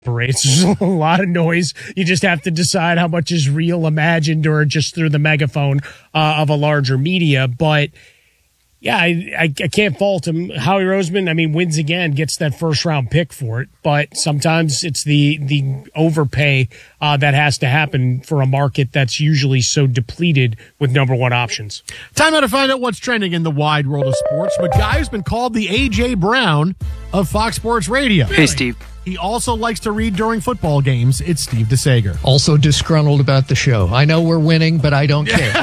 There's a lot of noise. You just have to decide how much is real, imagined, or just through the megaphone of a larger media. But yeah, I can't fault him. Howie Roseman, wins again, gets that first round pick for it. But sometimes it's the overpay that has to happen for a market that's usually so depleted with number one options. Time now to find out what's trending in the wide world of sports. But guy who's been called the A.J. Brown of Fox Sports Radio. Hey, Steve. He also likes to read during football games. It's Steve DeSager. Also disgruntled about the show. I know we're winning, but I don't care.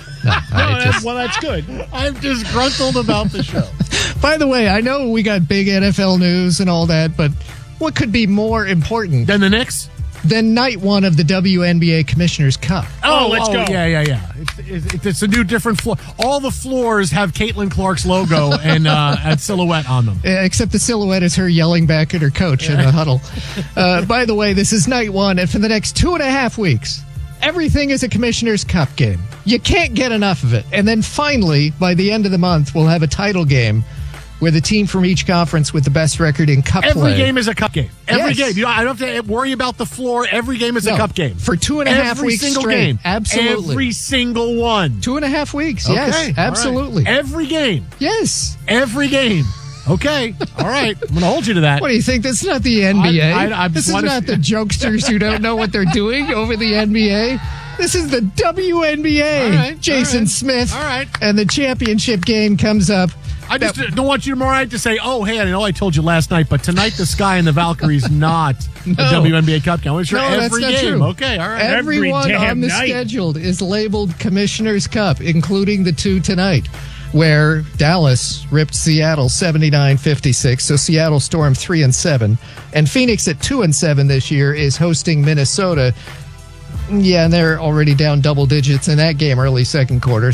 Well, that's good. I'm disgruntled about the show. By the way, I know we got big NFL news and all that, but what could be more important than the Knicks? Than night one of the WNBA Commissioner's Cup. Let's go. Yeah. It's a new, different floor. All the floors have Caitlin Clark's logo and silhouette on them. Except the silhouette is her yelling back at her coach in the huddle. By the way, this is night one, and for the next 2.5 weeks, everything is a Commissioner's Cup game. You can't get enough of it. And then finally, by the end of the month, we'll have a title game where the team from each conference with the best record in cup play. Every game is a cup game. Every game. I don't have to worry about the floor. Every game is a cup game. For 2.5 weeks single straight. Game. Absolutely. Every single one. 2.5 weeks. Okay. Yes, absolutely. Right. Every game. Yes. Every game. Okay. All right. I'm going to hold you to that. What do you think? This is not the NBA. This is not the jokesters who don't know what they're doing over the NBA. This is the WNBA. All right, Jason Smith. All right. And the championship game comes up. I just don't want you tomorrow night to say, oh, hey, I know I told you last night, but tonight the Sky and the Valkyries not a WNBA Cup game. I'm sure every that's not game. True. Okay, all right. Everyone on the schedule is labeled Commissioner's Cup, including the two tonight, where Dallas ripped Seattle 79-56. So Seattle Storm 3-7. And Phoenix at 2-7 this year is hosting Minnesota. Yeah, and they're already down double digits in that game early second quarter.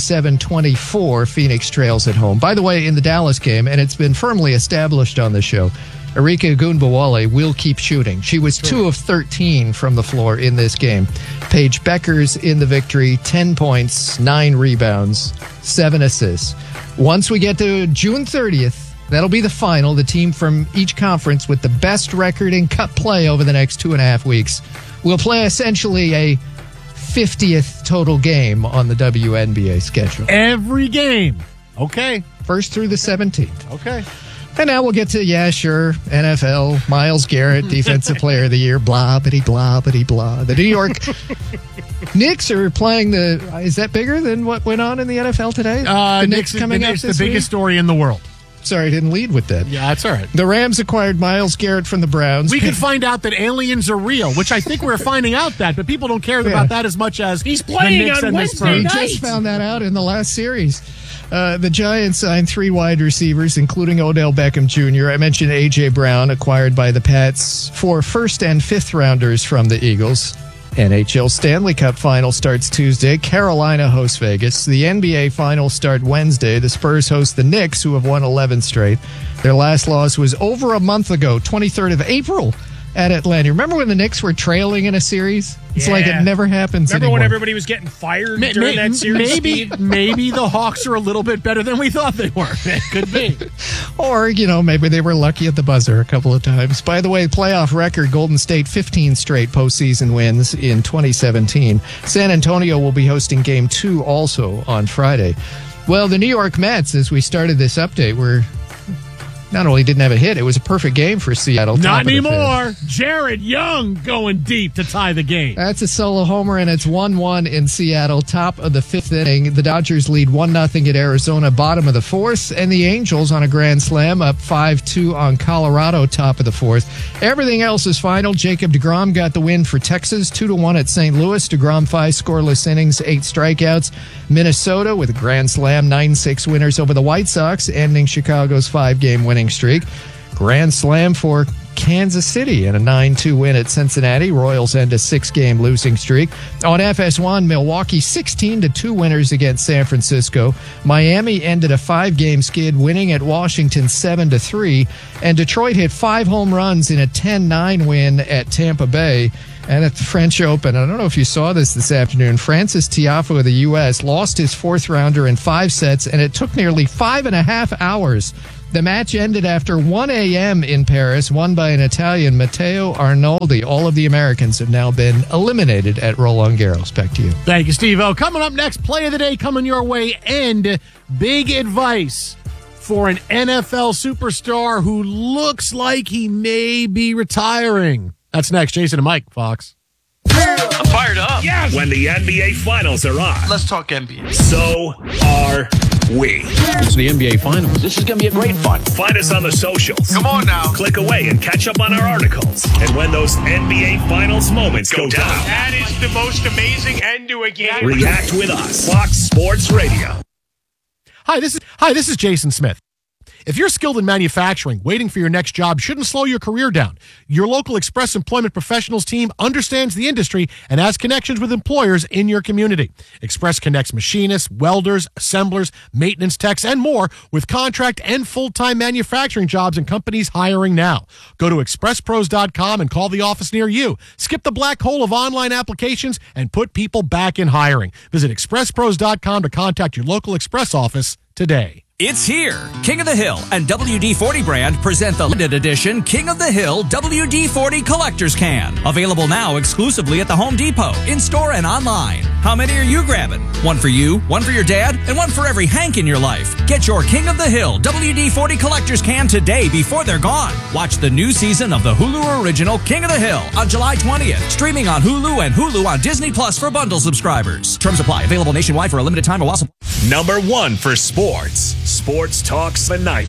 37-24, Phoenix trails at home. By the way, in the Dallas game, and it's been firmly established on the show, Arike Ogunbowale will keep shooting. She was 2 of 13 from the floor in this game. Paige Beckers in the victory, 10 points, 9 rebounds, 7 assists. Once we get to June 30th, that'll be the final. The team from each conference with the best record in cup play over the next 2.5 weeks will play essentially a 50th total game on the WNBA schedule. Every game. Okay. 1st through the 17th. Okay. And now we'll get to, NFL, Myles Garrett, Defensive Player of the Year, blah, bitty, blah, bitty, blah. The New York Knicks are playing is that bigger than what went on in the NFL today? The Knicks coming up this week? It's the biggest story in the world. Sorry, I didn't lead with that. Yeah, that's all right. The Rams acquired Myles Garrett from the Browns. We could find out that aliens are real, which I think we're finding out that, but people don't care about that as much as he's playing on Wednesday night. We just found that out in the last series. The Giants signed 3 wide receivers, including Odell Beckham Jr. I mentioned A.J. Brown, acquired by the Pats, 4 first and fifth rounders from the Eagles. NHL Stanley Cup Final starts Tuesday. Carolina hosts Vegas. The NBA Finals start Wednesday. The Spurs host the Knicks, who have won 11 straight. Their last loss was over a month ago, 23rd of April at Atlanta. Remember when the Knicks were trailing in a series? It's like it never happens anymore. Remember when everybody was getting fired during that series? Maybe the Hawks are a little bit better than we thought they were. It could be. Or, maybe they were lucky at the buzzer a couple of times. By the way, playoff record, Golden State 15 straight postseason wins in 2017. San Antonio will be hosting Game 2 also on Friday. Well, the New York Mets, as we started this update, were not only didn't have a hit, it was a perfect game for Seattle. Not anymore. Jared Young going deep to tie the game. That's a solo homer, and it's 1-1 in Seattle, top of the 5th inning. The Dodgers lead 1-0 at Arizona, bottom of the 4th, and the Angels on a grand slam up 5-2 on Colorado, top of the 4th. Everything else is final. Jacob deGrom got the win for Texas, 2-1 at St. Louis. deGrom 5 scoreless innings, 8 strikeouts. Minnesota with a grand slam, 9-6 winners over the White Sox, ending Chicago's 5-game winning streak. Grand slam for Kansas City and a 9-2 win at Cincinnati. Royals end a 6-game losing streak. On FS1, Milwaukee 16-2 winners against San Francisco. Miami ended a 5-game skid, winning at Washington 7-3. And Detroit hit 5 home runs in a 10-9 win at Tampa Bay. And at the French Open, I don't know if you saw this afternoon, Francis Tiafoe of the U.S. lost his 4th rounder in 5 sets, and it took nearly 5.5 hours The match ended after 1 a.m. in Paris, won by an Italian, Matteo Arnoldi. All of the Americans have now been eliminated at Roland Garros. Back to you. Thank you, Steve-O. Coming up next, play of the day coming your way, and big advice for an NFL superstar who looks like he may be retiring. That's next. Jason and Mike, Fox. I'm fired up. Yes. When the NBA Finals are on. Let's talk NBA. So are we. It's the NBA Finals. This is going to be a great fun. Find us on the socials. Come on now. Click away and catch up on our articles. And when those NBA Finals moments go down. That is the most amazing end to a game. React with us. Fox Sports Radio. Hi, this is Jason Smith. If you're skilled in manufacturing, waiting for your next job shouldn't slow your career down. Your local Express Employment Professionals team understands the industry and has connections with employers in your community. Express connects machinists, welders, assemblers, maintenance techs, and more with contract and full-time manufacturing jobs and companies hiring now. Go to expresspros.com and call the office near you. Skip the black hole of online applications and put people back in hiring. Visit expresspros.com to contact your local Express office today. It's here. King of the Hill and WD-40 brand present the limited edition King of the Hill WD-40 Collector's Can. Available now exclusively at the Home Depot, in-store and online. How many are you grabbing? One for you, one for your dad, and one for every Hank in your life. Get your King of the Hill WD-40 Collector's Can today before they're gone. Watch the new season of the Hulu original King of the Hill on July 20th. Streaming on Hulu and Hulu on Disney Plus for bundle subscribers. Terms apply. Available nationwide for a limited time. Number 1 for sports. Sports Talks the Night.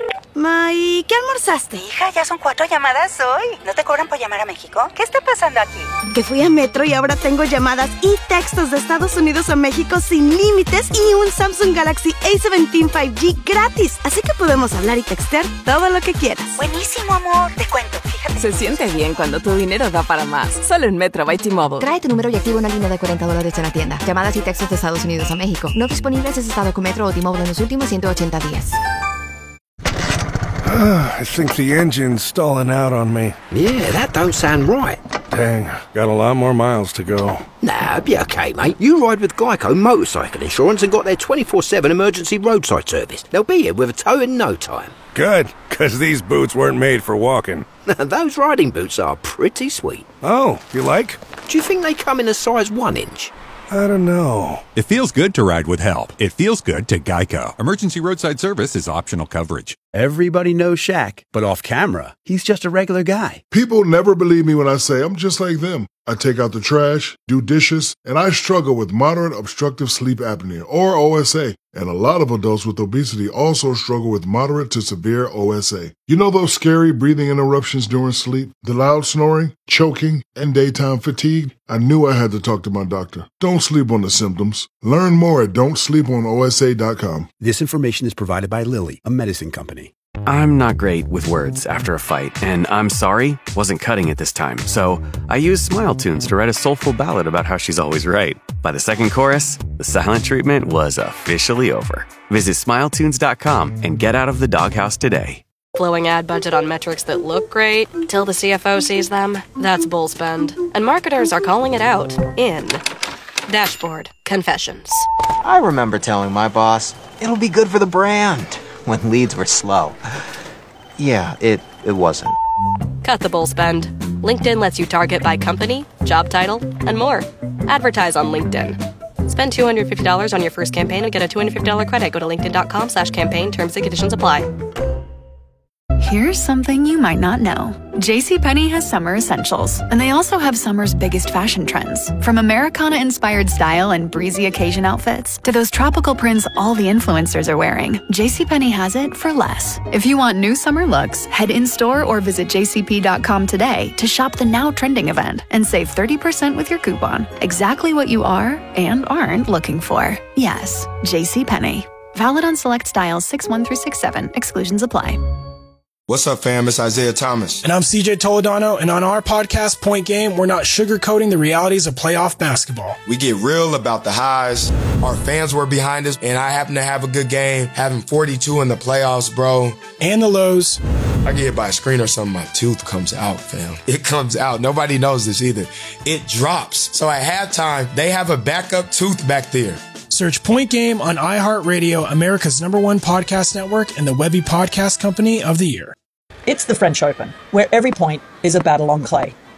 Ma, ¿y qué almorzaste? Hija, ya son 4 llamadas hoy. ¿No te cobran por llamar a México? ¿Qué está pasando aquí? Que fui a Metro y ahora tengo llamadas y textos de Estados Unidos a México sin límites y un Samsung Galaxy A17 5G gratis. Así que podemos hablar y textear todo lo que quieras. Buenísimo, amor. Te cuento, fíjate. Se siente bien cuando tu dinero da para más. Solo en Metro by T-Mobile. Trae tu número y activa una línea de $40 en la tienda. Llamadas y textos de Estados Unidos a México. No disponibles si has estado con Metro o T-Mobile en los últimos 180 días. I think the engine's stalling out on me. Yeah, that don't sound right. Dang, got a lot more miles to go. Nah, be okay, mate. You ride with Geico Motorcycle Insurance and got their 24/7 emergency roadside service. They'll be here with a tow in no time. Good, because these boots weren't made for walking. Those riding boots are pretty sweet. Oh, you like? Do you think they come in a size 1 inch? I don't know. It feels good to ride with help. It feels good to Geico. Emergency roadside service is optional coverage. Everybody knows Shaq, but off camera, he's just a regular guy. People never believe me when I say I'm just like them. I take out the trash, do dishes, and I struggle with moderate obstructive sleep apnea, or OSA. And a lot of adults with obesity also struggle with moderate to severe OSA. You know those scary breathing interruptions during sleep, the loud snoring, choking, and daytime fatigue? I knew I had to talk to my doctor. Don't sleep on the symptoms. Learn more at don'tsleeponosa.com. This information is provided by Lilly, a medicine company. I'm not great with words after a fight, and I'm sorry wasn't cutting it this time. So I used Smile Tunes to write a soulful ballad about how she's always right. By the second chorus, the silent treatment was officially over. Visit SmileTunes.com and get out of the doghouse today. Blowing ad budget on metrics that look great till the CFO sees them, that's bull spend. And marketers are calling it out in Dashboard Confessions. I remember telling my boss, it'll be good for the brand, when leads were slow. Yeah, it wasn't. Cut the bull spend. LinkedIn lets you target by company, job title, and more. Advertise on LinkedIn. Spend $250 on your first campaign and get a $250 credit. Go to linkedin.com/campaign. Terms and conditions apply. Here's something you might not know. JCPenney has summer essentials, and they also have summer's biggest fashion trends. From Americana-inspired style and breezy occasion outfits to those tropical prints all the influencers are wearing, JCPenney has it for less. If you want new summer looks, head in-store or visit jcp.com today to shop the now trending event and save 30% with your coupon. Exactly what you are and aren't looking for. Yes, JCPenney. Valid on select styles 6/1 through 6/7. Exclusions apply. What's up, fam? It's Isaiah Thomas. And I'm CJ Toledano, and on our podcast, Point Game, we're not sugarcoating the realities of playoff basketball. We get real about the highs. Our fans were behind us, and I happen to have a good game, having 42 in the playoffs, bro. And the lows. I get hit by a screen or something, my tooth comes out, fam. It comes out. Nobody knows this either. It drops. So at halftime, they have a backup tooth back there. Search Point Game on iHeartRadio, America's #1 podcast network, and the Webby Podcast Company of the Year. It's the French Open, where every point is a battle on clay.